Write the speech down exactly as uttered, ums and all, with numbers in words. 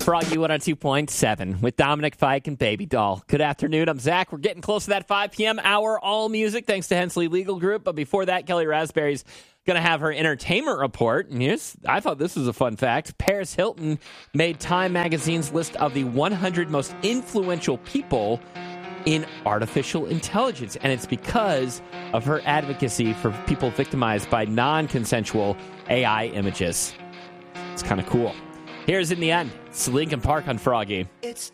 Froggy one oh two point seven with Dominic Fike and Baby Doll. Good afternoon. I'm Zach. We're getting close to that five p.m. hour, all music, thanks to Hensley Legal Group. But before that, Kelly Raspberry's going to have her entertainment report. And here's, I thought this was a fun fact. Paris Hilton made Time Magazine's list of the one hundred most influential people in artificial intelligence. And it's because of her advocacy for people victimized by non-consensual A I images. It's kind of cool. Here's in the end. It's Linkin Park on Froggy. It's